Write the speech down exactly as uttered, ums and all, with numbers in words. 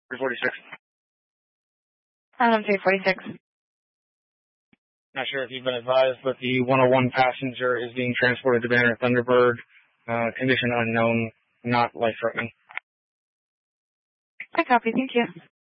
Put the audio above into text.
three forty-six. Adam three forty-six. Not sure if you've been advised, but the one oh one passenger is being transported to Banner Thunderbird. Uh, condition unknown, not life-threatening. I copy, thank you.